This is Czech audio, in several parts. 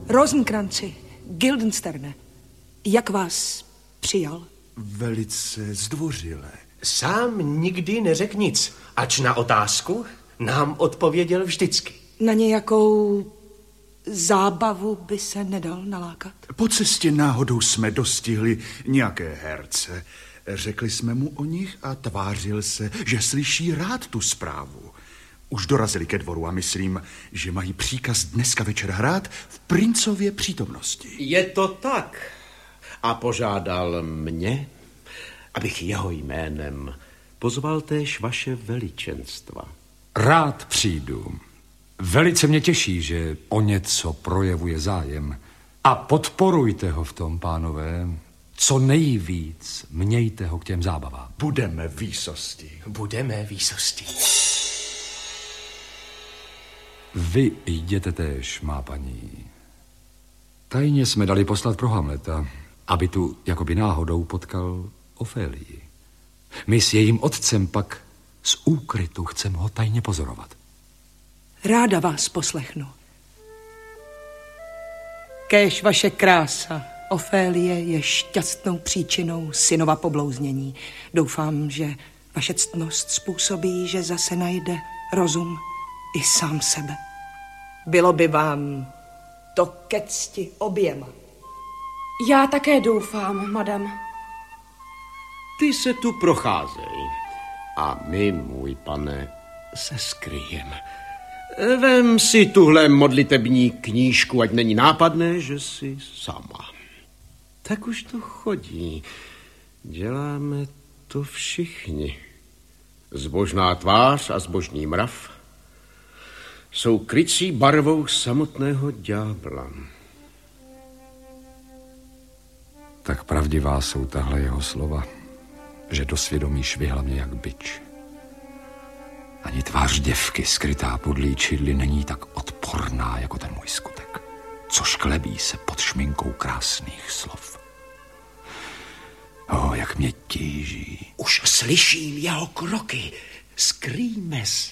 Rosenkranci, Guildensterne, jak vás přijal? Velice zdvořile. Sám nikdy neřekl nic, ač na otázku nám odpověděl vždycky. Na nějakou zábavu by se nedal nalákat? Po cestě náhodou jsme dostihli nějaké herce. Řekli jsme mu o nich a tvářil se, že slyší rád tu zprávu. Už dorazili ke dvoru a myslím, že mají příkaz dneska večer hrát v princově přítomnosti. Je to tak. A požádal mě, abych jeho jménem pozval též vaše veličenstva. Rád přijdu. Velice mě těší, že o něco projevuje zájem. A podporujte ho v tom, pánové. Co nejvíc mějte ho k těm zábavám. Budeme výsosti. Budeme výsosti. Vy jděte též, má paní. Tajně jsme dali poslat pro Hamleta, aby tu jakoby náhodou potkal Ofélii. My s jejím otcem pak z úkrytu chceme ho tajně pozorovat. Ráda vás poslechnu. Kéž vaše krása, Ofélie, je šťastnou příčinou synova poblouznění. Doufám, že vaše ctnost způsobí, že zase najde rozum i sám sebe. Bylo by vám to ke cti oběma. Já také doufám, madam. Ty se tu procházej a my, můj pane, se skryjeme. Vem si tuhle modlitební knížku, ať není nápadné, že jsi sama. Tak už to chodí. Děláme to všichni. Zbožná tvář a zbožný mrav jsou krycí barvou samotného ďábla. Tak pravdivá jsou tahle jeho slova, že do svědomí švihla mě jak bič. Ani tvář děvky skrytá pod líčidly není tak odporná jako ten můj skutek, co šklebí se pod šminkou krásných slov. Jak mě tíží. Už slyším jeho kroky. Skrýjme se.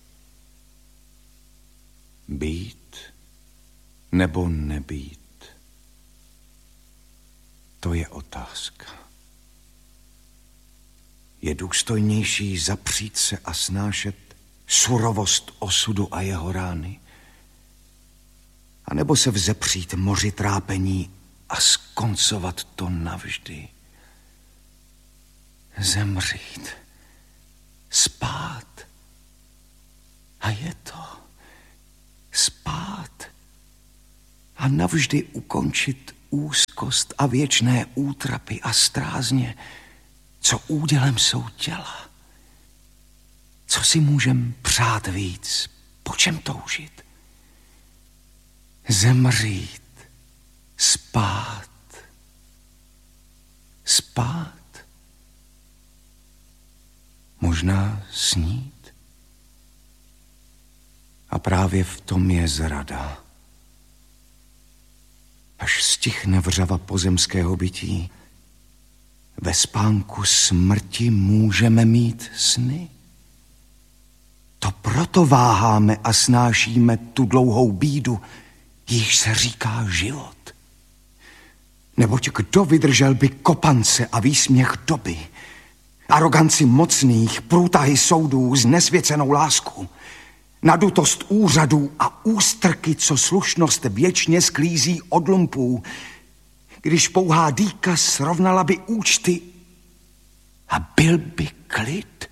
Být nebo nebýt? To je otázka. Je důstojnější zapřít se a snášet surovost osudu a jeho rány? A nebo se vzepřít moři trápení a skoncovat to navždy? Zemřít. Spát. A je to. Spát. A navždy ukončit úzkost a věčné útrapy a strázně, co údělem jsou těla. Co si můžem přát víc, po čem toužit? Zemřít, spát, spát. Možná snít. A právě v tom je zrada. Až stichne vřava pozemského bytí, ve spánku smrti můžeme mít sny. To proto váháme a snášíme tu dlouhou bídu, jíž se říká život. Neboť kdo vydržel by kopance a výsměch doby, aroganci mocných, průtahy soudů, znesvěcenou lásku, nadutost úřadů a ústrky, co slušnost věčně sklízí od lumpů, když pouhá dýka srovnala by účty a byl by klid?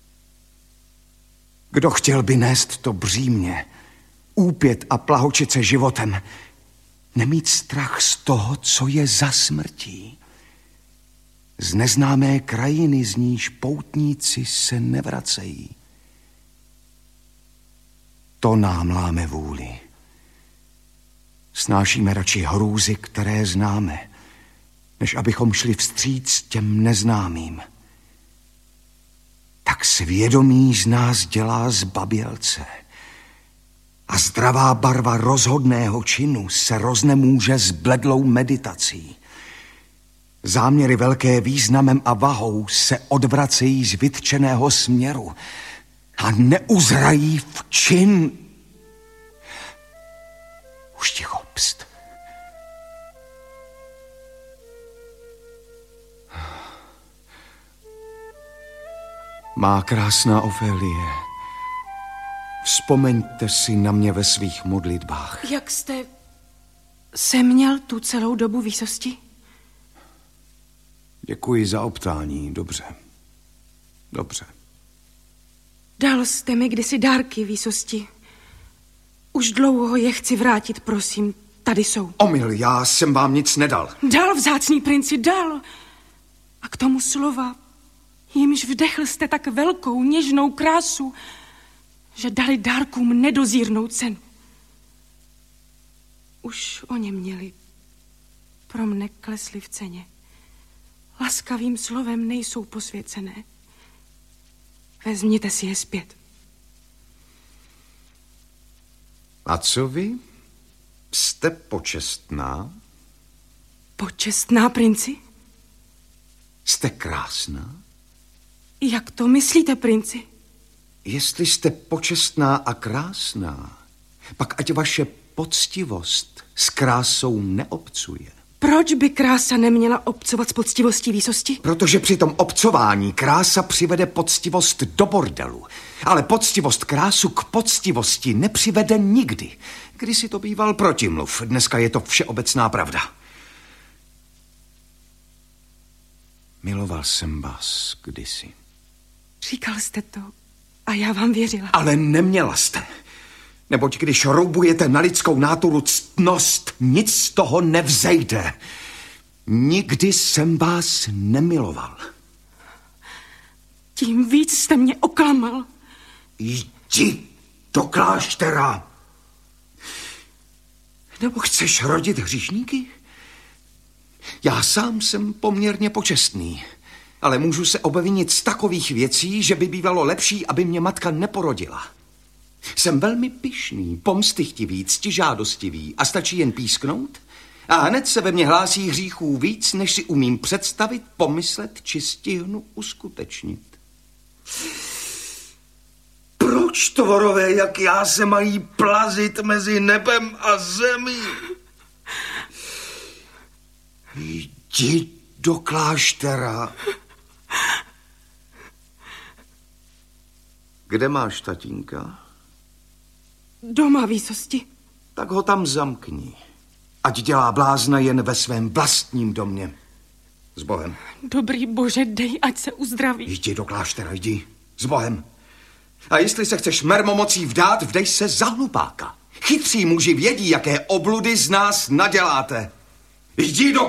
Kdo chtěl by nést to břímě, úpět a plahočit se životem, nemít strach z toho, co je za smrtí? Z neznámé krajiny, z níž poutníci se nevracejí. To nám láme vůli. Snášíme radši hrůzy, které známe, než abychom šli vstříc těm neznámým. Tak svědomí z nás dělá zbabělce a zdravá barva rozhodného činu se roznemůže s bledlou meditací. Záměry velké významem a vahou se odvracejí z vytčeného směru a neuzrají v čin. Už ticho, pst. Má krásná Ofélie, vzpomeňte si na mě ve svých modlitbách. Jak jste se měl tu celou dobu, výsosti? Děkuji za optání, dobře. Dobře. Dal jste mi kdysi dárky, výsosti. Už dlouho je chci vrátit, prosím. Tady jsou. Omyl, já jsem vám nic nedal. Dal, vzácný princi, dal. A k tomu slova, jimž vdechl jste tak velkou, něžnou krásu, že dali dárkům nedozírnou cenu. Už o ně měli, pro mne klesli v ceně. Laskavým slovem nejsou posvěcené. Vezměte si je zpět. A co vy? Jste počestná? Počestná, princi? Jste krásná? Jak to myslíte, princi? Jestli jste počestná a krásná, pak ať vaše poctivost s krásou neobcuje. Proč by krása neměla obcovat s poctivostí, výsosti? Protože při tom obcování krása přivede poctivost do bordelu. Ale poctivost krásu k poctivosti nepřivede nikdy. Kdysi to býval protimluv, dneska je to všeobecná pravda. Miloval jsem vás kdysi. Říkal jste to a já vám věřila. Ale neměla jste. Neboť když roubujete na lidskou náturu ctnost, nic z toho nevzejde. Nikdy jsem vás nemiloval. Tím víc jste mě oklamal. Jdi do kláštera. Nebo chceš rodit hříšníky? Já sám jsem poměrně počestný, ale můžu se obvinit z takových věcí, že by bývalo lepší, aby mě matka neporodila. Jsem velmi pyšný, pomstychtivý, ctižádostivý a stačí jen písknout a hned se ve mně hlásí hříchů víc, než si umím představit, pomyslet či stihnu uskutečnit. Proč tvorové, jak já, se mají plazit mezi nebem a zemí? Jdi do kláštera. Kde máš tatínka? Doma, výsosti. Tak ho tam zamkni. Ať dělá blázna jen ve svém vlastním domě. S Bohem. Dobrý Bože, dej, ať se uzdraví. Jdi do kláštera, jdi. S Bohem. A jestli se chceš mermomocí vdát, vdej se za hlupáka. Chytří muži vědí, jaké obludy z nás naděláte. Jdi do